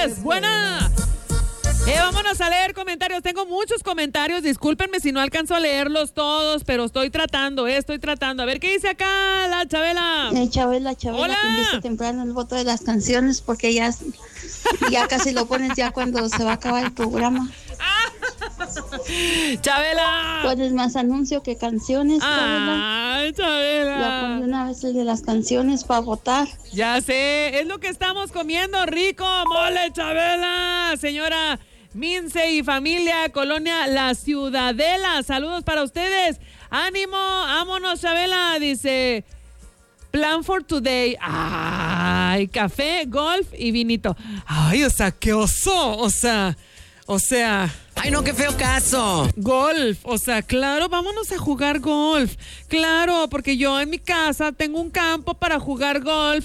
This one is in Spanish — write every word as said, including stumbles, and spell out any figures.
tardes. Buena. Eh, vámonos a leer comentarios. Tengo muchos comentarios. Discúlpenme si no alcanzo a leerlos todos, pero estoy tratando, eh, estoy tratando. A ver, ¿qué dice acá la Chabela? Eh, Chabela, Chabela, Hola. que empiece temprano el voto de las canciones porque ya, ya casi lo pones ya cuando se va a acabar el programa. Chabela. Pones más anuncio que canciones, Chabela. Ay, Chabela. Ya pon de una vez el de las canciones para votar. Ya sé, es lo que estamos comiendo, rico mole, Chabela. Señora Mince y familia, Colonia La Ciudadela, saludos para ustedes. Ánimo, vámonos, Chabela, dice Plan for Today. Ay, café, golf y vinito. Ay, o sea, qué oso, o sea, o sea... Ay, no, qué feo caso. Golf, o sea, claro, vámonos a jugar golf. Claro, porque yo en mi casa tengo un campo para jugar golf.